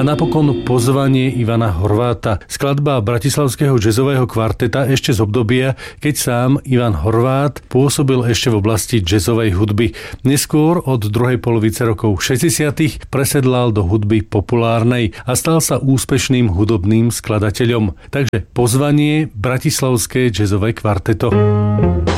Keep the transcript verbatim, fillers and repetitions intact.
napokon Pozvanie Ivana Horváta, skladba bratislavského jazzového kvarteta ešte z obdobia, keď sám Ivan Horvát pôsobil ešte v oblasti jazzovej hudby. Neskôr od druhej polovice rokov šesťdesiatych presedlal do hudby populárnej a stal sa úspešným hudobným skladateľom. Takže Pozvanie, bratislavské jazzové kvarteto.